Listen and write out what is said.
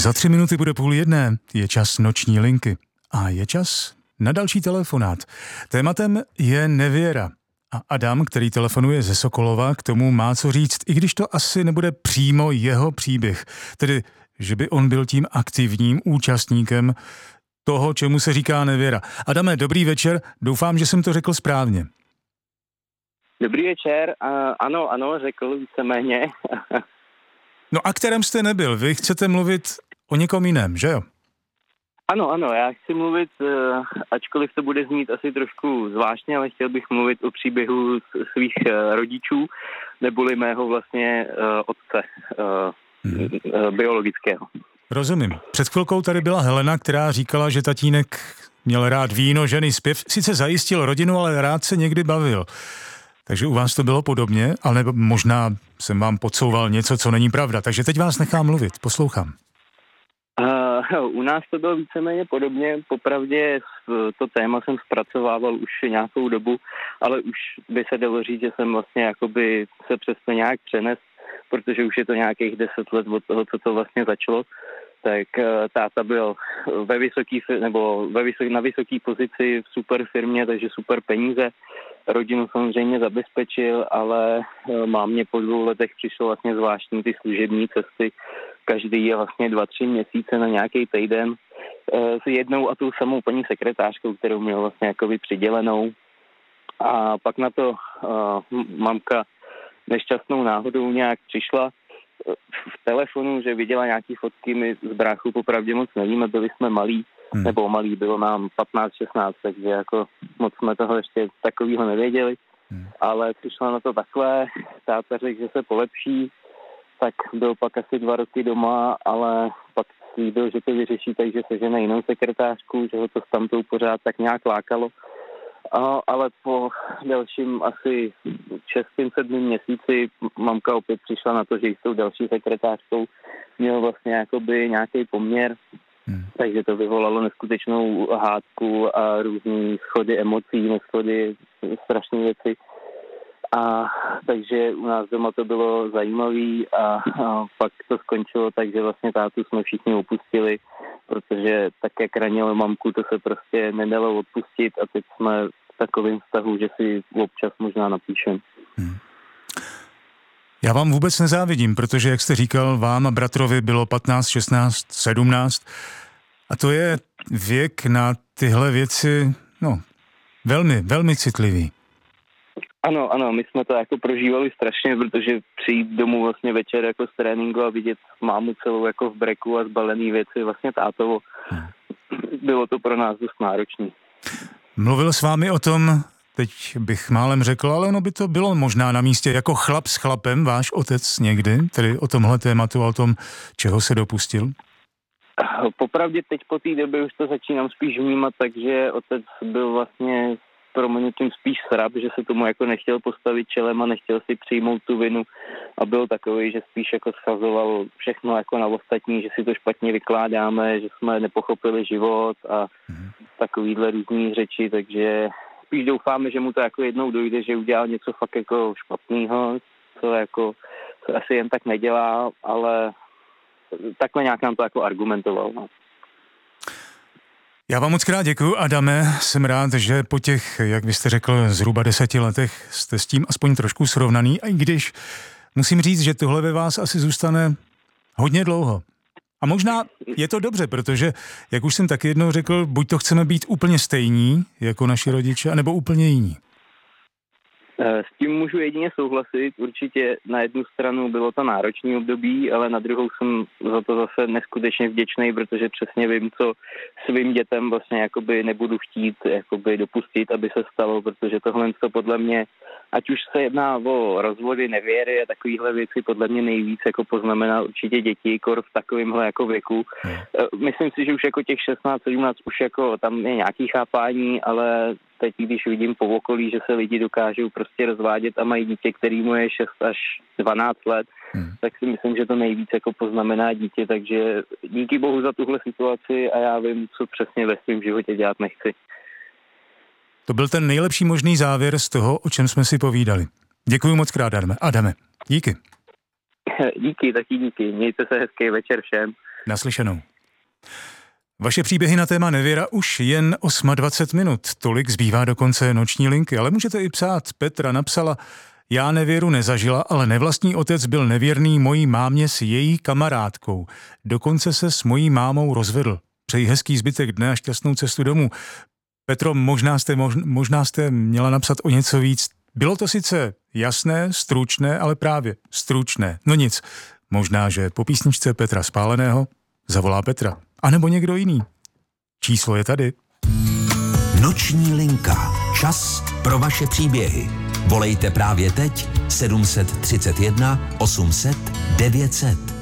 Za 3 minuty bude 12:30, je čas noční linky a je čas na další telefonát. Tématem je nevěra. A Adam, který telefonuje ze Sokolova, k tomu má co říct, i když to asi nebude přímo jeho příběh. Tedy, že by on byl tím aktivním účastníkem toho, čemu se říká nevěra. Adame, dobrý večer, doufám, že jsem to řekl správně. Dobrý večer, ano, řekl víceméně. No a kterém jste nebyl? Vy chcete mluvit o někom jiném, že jo? Ano, já chci mluvit, ačkoliv to bude znít asi trošku zvláštně, ale chtěl bych mluvit o příběhu svých rodičů, neboli mého vlastně otce biologického. Rozumím. Před chvilkou tady byla Helena, která říkala, že tatínek měl rád víno, ženy, zpěv, sice zajistil rodinu, ale rád se někdy bavil. Takže u vás to bylo podobně, ale možná jsem vám podsouval něco, co není pravda. Takže teď vás nechám mluvit, poslouchám. U nás to bylo víceméně podobně. Popravdě to téma jsem zpracovával už nějakou dobu, ale už by se dalo říct, že jsem vlastně jakoby se přesto nějak přenes, protože už je to nějakých 10 let od toho, co to vlastně začalo. Tak táta byl na vysoké pozici v super firmě, takže super peníze. Rodinu samozřejmě zabezpečil, ale mámě po 2 letech přišlo vlastně zvláštní ty služební cesty. Každý je vlastně 2-3 měsíce na nějaký týden s jednou a tou samou paní sekretářkou, kterou měl vlastně jakoby přidělenou. A pak na to mamka nešťastnou náhodou nějak přišla v telefonu, že viděla nějaký fotky, my z bráchu popravdě moc nevíme, byli jsme malí, nebo malí, bylo nám 15-16, takže jako moc jsme toho ještě takovýho nevěděli, ale přišla na to takhle, táta řekl, že se polepší, tak byl pak asi 2 roky doma, ale pak slíbil, že to vyřeší, takže sežene jinou sekretářku, že ho to s tamtou pořád tak nějak lákalo. Ale po dalším asi 6-7 měsíci mamka opět přišla na to, že s tou další sekretářkou měl vlastně jakoby nějaký poměr, takže to vyvolalo neskutečnou hádku a různý schody emocí, neschody, strašné věci. A takže u nás doma to bylo zajímavý a pak to skončilo tak, že vlastně tátu jsme všichni opustili, protože tak, jak ranilo mamku, to se prostě nedalo odpustit a teď jsme v takovém vztahu, že si občas možná napíšem. Já vám vůbec nezávidím, protože, jak jste říkal, vám a bratrovi bylo 15, 16, 17 a to je věk na tyhle věci, velmi, velmi citlivý. Ano, my jsme to jako prožívali strašně, protože přijít domů vlastně večer jako z tréninku a vidět mámu celou jako v breku a zbalený věci vlastně tátovo. Bylo to pro nás dost náročný. Mluvil s vámi o tom, teď bych málem řekl, ale ono by to bylo možná na místě, jako chlap s chlapem, váš otec někdy, tedy o tomhle tématu a o tom, čeho se dopustil? Popravdě teď po té době už to začínám spíš vnímat, takže otec byl vlastně proměnutím spíš srab, že se tomu jako nechtěl postavit čelem a nechtěl si přijmout tu vinu a byl takový, že spíš jako schazoval všechno jako na ostatní, že si to špatně vykládáme, že jsme nepochopili život a takovýhle různý řeči, takže spíš doufáme, že mu to jako jednou dojde, že udělal něco fakt jako špatného, co jako co asi jen tak nedělá, ale takhle nějak nám to jako argumentoval. No. Já vám moc krát děkuju, Adame. Jsem rád, že po těch, jak vy jste řekl, zhruba 10 letech jste s tím aspoň trošku srovnaný, a i když musím říct, že tohle ve vás asi zůstane hodně dlouho. A možná je to dobře, protože, jak už jsem taky jednou řekl, buď to chceme být úplně stejní jako naši rodiče, anebo úplně jiní. S tím můžu jedině souhlasit. Určitě na jednu stranu bylo to náročné období, ale na druhou jsem za to zase neskutečně vděčný, protože přesně vím, co svým dětem vlastně jakoby nebudu chtít jakoby dopustit, aby se stalo, protože tohle to podle mě, ať už se jedná o rozvody, nevěry a takovýhle věci, podle mě nejvíc jako poznamená určitě děti, kor v takovémhle jako věku. Myslím si, že už jako těch 16-17 už jako tam je nějaký chápání, ale teď, když vidím po okolí, že se lidi dokážou prostě rozvádět a mají dítě, kterýmu je 6 až 12 let, tak si myslím, že to nejvíc jako poznamená dítě, takže díky bohu za tuhle situaci a já vím, co přesně ve svém životě dělat nechci. To byl ten nejlepší možný závěr z toho, o čem jsme si povídali. Děkuji moc krát, Adame. Díky. Díky. Mějte se hezký večer všem. Naslyšenou. Vaše příběhy na téma nevěra už jen 28 minut. Tolik zbývá do konce noční linky, ale můžete i psát. Petra napsala: já nevěru nezažila, ale nevlastní otec byl nevěrný mojí mámě s její kamarádkou. Dokonce se s mojí mámou rozvedl. Přeji hezký zbytek dne a šťastnou cestu domů. Petro, možná jste měla napsat o něco víc. Bylo to sice jasné, stručné, ale právě stručné. No nic, možná, že po písničce Petra Spáleného zavolá Petra. A nebo někdo jiný. Číslo je tady. Noční linka. Čas pro vaše příběhy. Volejte právě teď 731 800 900.